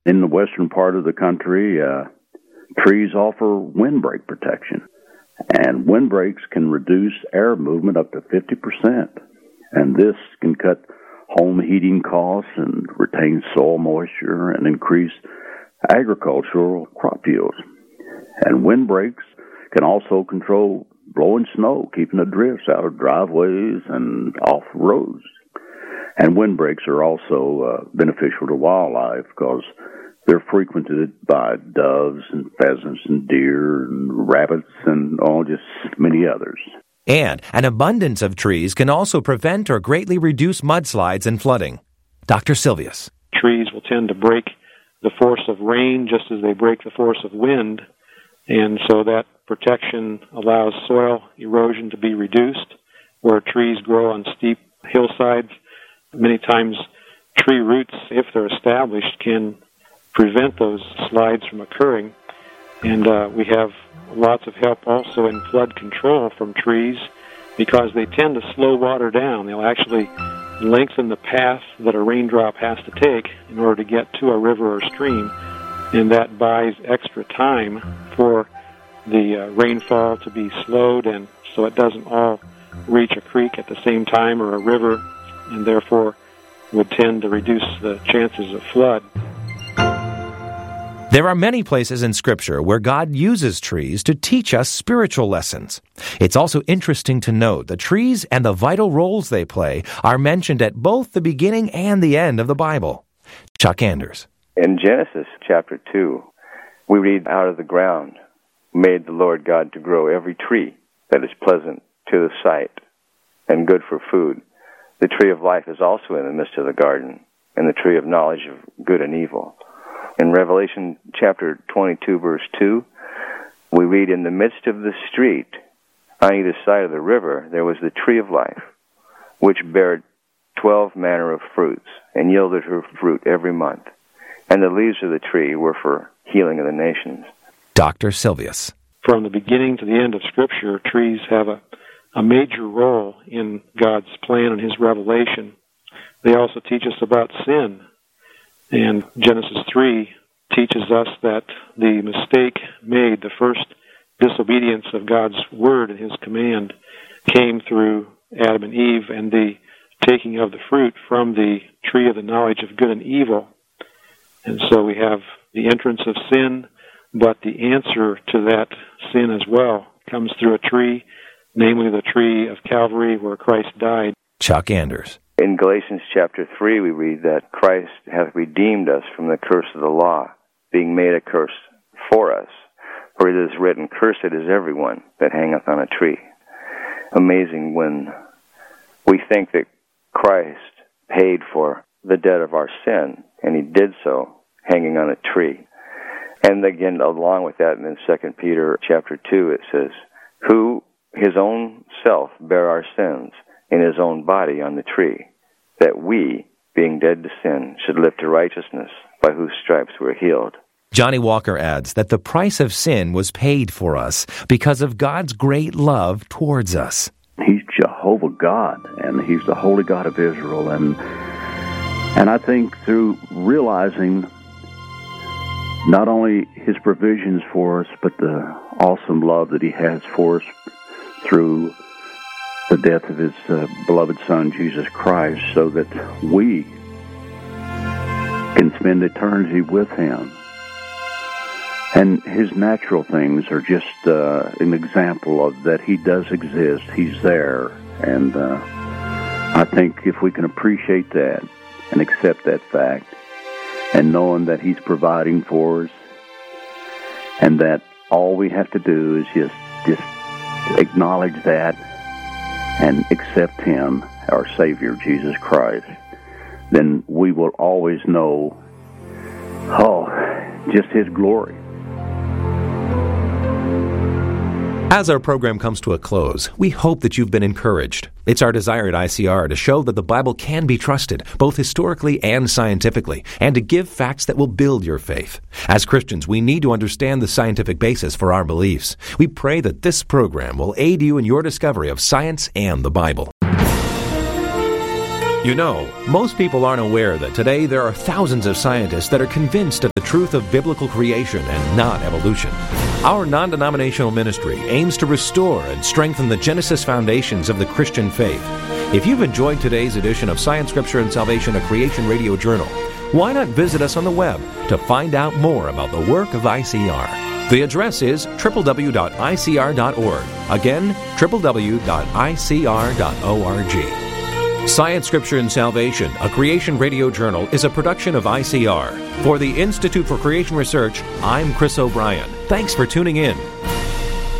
In the western part of the country, trees offer windbreak protection, and windbreaks can reduce air movement up to 50%, and this can cut home heating costs and retain soil moisture and increase agricultural crop yields. And windbreaks can also control blowing snow, keeping the drifts out of driveways and off roads. And windbreaks are also beneficial to wildlife because they're frequented by doves and pheasants and deer and rabbits and just many others. And an abundance of trees can also prevent or greatly reduce mudslides and flooding. Dr. Silvius. Trees will tend to break the force of rain just as they break the force of wind, and so that protection allows soil erosion to be reduced. Where trees grow on steep hillsides, many times tree roots, if they're established, can prevent those slides from occurring. And we have lots of help also in flood control from trees because they tend to slow water down. They'll actually lengthen the path that a raindrop has to take in order to get to a river or stream, and that buys extra time for the rainfall to be slowed, and so it doesn't all reach a creek at the same time or a river, and therefore would tend to reduce the chances of flood. There are many places in Scripture where God uses trees to teach us spiritual lessons. It's also interesting to note that trees and the vital roles they play are mentioned at both the beginning and the end of the Bible. Chuck Anders. In Genesis chapter 2, we read, "Out of the ground made the Lord God to grow every tree that is pleasant to the sight and good for food. The tree of life is also in the midst of the garden, and the tree of knowledge of good and evil." In Revelation chapter 22, verse 2, we read, "In the midst of the street, on either side of the river, there was the tree of life, which bare 12 manner of fruits, and yielded her fruit every month. And the leaves of the tree were for healing of the nations." Dr. Silvius. From the beginning to the end of Scripture, trees have a major role in God's plan and His revelation. They also teach us about sin. And Genesis 3 teaches us that the mistake made, the first disobedience of God's word and His command, came through Adam and Eve and the taking of the fruit from the tree of the knowledge of good and evil. And so we have the entrance of sin, but the answer to that sin as well comes through a tree, namely the tree of Calvary where Christ died. Chuck Anders. In Galatians chapter 3, we read that Christ hath redeemed us from the curse of the law, being made a curse for us. For it is written, "Cursed is everyone that hangeth on a tree." Amazing when we think that Christ paid for the debt of our sin, and He did so hanging on a tree. And again, along with that, in 2 Peter chapter 2, it says, "Who His own self bare our sins in His own body on the tree, that we, being dead to sin, should live to righteousness, by whose stripes we're healed." Johnny Walker adds that the price of sin was paid for us because of God's great love towards us. He's Jehovah God, and He's the Holy God of Israel. And I think through realizing not only His provisions for us, but the awesome love that He has for us through the death of His beloved Son, Jesus Christ, so that we can spend eternity with Him. And His natural things are just an example of that He does exist. He's there. And I think if we can appreciate that and accept that fact, and knowing that He's providing for us, and that all we have to do is just acknowledge that and accept Him, our Savior, Jesus Christ, then we will always know, just His glory. As our program comes to a close, we hope that you've been encouraged. It's our desire at ICR to show that the Bible can be trusted, both historically and scientifically, and to give facts that will build your faith. As Christians, we need to understand the scientific basis for our beliefs. We pray that this program will aid you in your discovery of science and the Bible. You know, most people aren't aware that today there are thousands of scientists that are convinced of the truth of biblical creation and not evolution. Our non-denominational ministry aims to restore and strengthen the Genesis foundations of the Christian faith. If you've enjoyed today's edition of Science, Scripture, and Salvation, a Creation Radio Journal, why not visit us on the web to find out more about the work of ICR? The address is www.icr.org. Again, www.icr.org. Science, Scripture, and Salvation, a Creation Radio Journal, is a production of ICR. For the Institute for Creation Research, I'm Chris O'Brien. Thanks for tuning in.